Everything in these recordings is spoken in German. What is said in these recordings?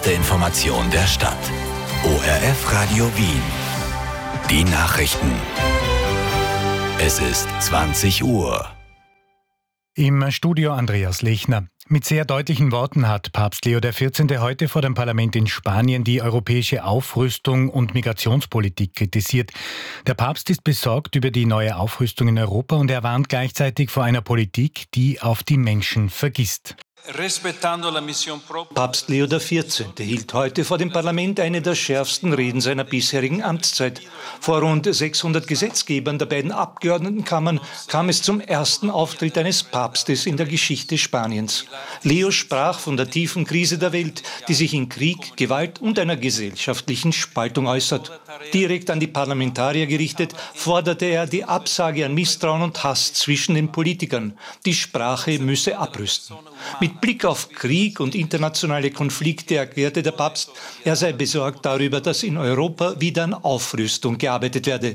erste Information der Stadt. ORF Radio Wien. Die Nachrichten. Es ist 20 Uhr. Im Studio Andreas Lechner. Mit sehr deutlichen Worten hat Papst Leo XIV. Heute vor dem Parlament in Spanien die europäische Aufrüstung und Migrationspolitik kritisiert. Der Papst ist besorgt über die neue Aufrüstung in Europa und er warnt gleichzeitig vor einer Politik, die auf die Menschen vergisst. Papst Leo XIV. Hielt heute vor dem Parlament eine der schärfsten Reden seiner bisherigen Amtszeit. Vor rund 600 Gesetzgebern der beiden Abgeordnetenkammern kam es zum ersten Auftritt eines Papstes in der Geschichte Spaniens. Leo sprach von der tiefen Krise der Welt, die sich in Krieg, Gewalt und einer gesellschaftlichen Spaltung äußert. Direkt an die Parlamentarier gerichtet, forderte er die Absage an Misstrauen und Hass zwischen den Politikern. Die Sprache müsse abrüsten. Mit Blick auf Krieg und internationale Konflikte erklärte der Papst, er sei besorgt darüber, dass in Europa wieder an Aufrüstung gearbeitet werde.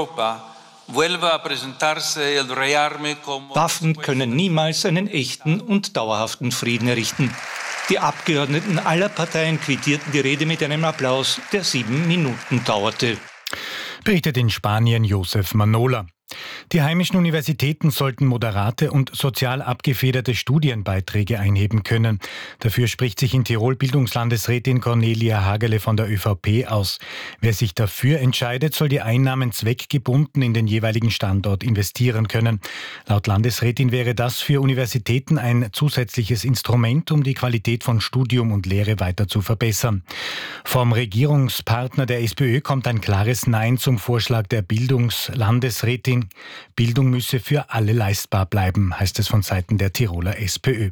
Waffen können niemals einen echten und dauerhaften Frieden errichten. Die Abgeordneten aller Parteien quittierten die Rede mit einem Applaus, der 7 Minuten dauerte. Berichtet in Spanien Josef Manola. Die heimischen Universitäten sollten moderate und sozial abgefederte Studienbeiträge einheben können. Dafür spricht sich in Tirol Bildungslandesrätin Cornelia Hagerle von der ÖVP aus. Wer sich dafür entscheidet, soll die Einnahmen zweckgebunden in den jeweiligen Standort investieren können. Laut Landesrätin wäre das für Universitäten ein zusätzliches Instrument, um die Qualität von Studium und Lehre weiter zu verbessern. Vom Regierungspartner der SPÖ kommt ein klares Nein zum Vorschlag der Bildungslandesrätin. Bildung müsse für alle leistbar bleiben, heißt es von Seiten der Tiroler SPÖ.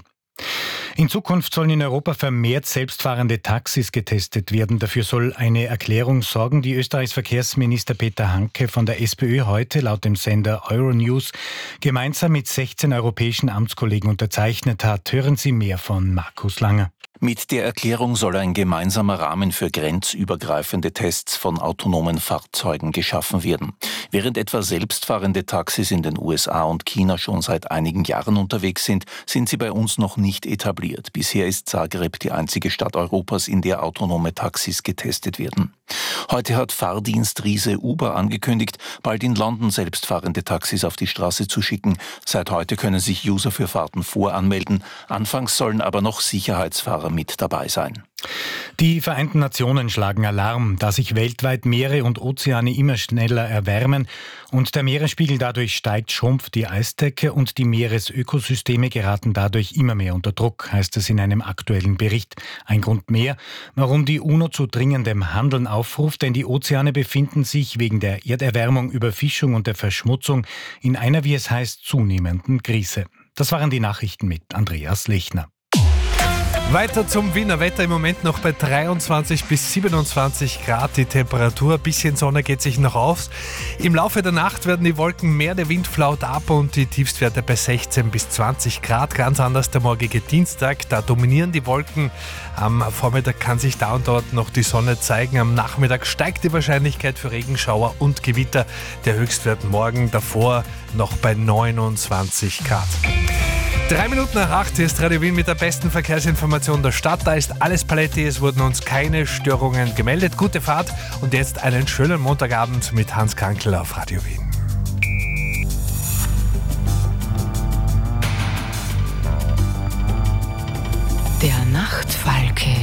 In Zukunft sollen in Europa vermehrt selbstfahrende Taxis getestet werden. Dafür soll eine Erklärung sorgen, die Österreichs Verkehrsminister Peter Hanke von der SPÖ heute laut dem Sender Euronews gemeinsam mit 16 europäischen Amtskollegen unterzeichnet hat. Hören Sie mehr von Markus Langer. Mit der Erklärung soll ein gemeinsamer Rahmen für grenzübergreifende Tests von autonomen Fahrzeugen geschaffen werden. Während etwa selbstfahrende Taxis in den USA und China schon seit einigen Jahren unterwegs sind, sind sie bei uns noch nicht etabliert. Bisher ist Zagreb die einzige Stadt Europas, in der autonome Taxis getestet werden. Heute hat Fahrdienstriese Uber angekündigt, bald in London selbstfahrende Taxis auf die Straße zu schicken. Seit heute können sich User für Fahrten voranmelden. Anfangs sollen aber noch Sicherheitsfahrer mit dabei sein. Die Vereinten Nationen schlagen Alarm, da sich weltweit Meere und Ozeane immer schneller erwärmen und der Meeresspiegel dadurch steigt, schrumpft die Eisdecke und die Meeresökosysteme geraten dadurch immer mehr unter Druck, heißt es in einem aktuellen Bericht. Ein Grund mehr, warum die UNO zu dringendem Handeln aufruft, denn die Ozeane befinden sich wegen der Erderwärmung, Überfischung und der Verschmutzung in einer, wie es heißt, zunehmenden Krise. Das waren die Nachrichten mit Andreas Lechner. Weiter zum Wiener Wetter, im Moment noch bei 23 bis 27 Grad die Temperatur. Ein bisschen Sonne geht sich noch aus. Im Laufe der Nacht werden die Wolken mehr, der Wind flaut ab und die Tiefstwerte bei 16 bis 20 Grad. Ganz anders der morgige Dienstag, da dominieren die Wolken. Am Vormittag kann sich da und dort noch die Sonne zeigen. Am Nachmittag steigt die Wahrscheinlichkeit für Regenschauer und Gewitter. Der Höchstwert morgen davor noch bei 29 Grad. 3 Minuten nach 8 ist Radio Wien mit der besten Verkehrsinformation der Stadt. Da ist alles paletti, es wurden uns keine Störungen gemeldet. Gute Fahrt und jetzt einen schönen Montagabend mit Hans Krankl auf Radio Wien. Der Nachtfalke.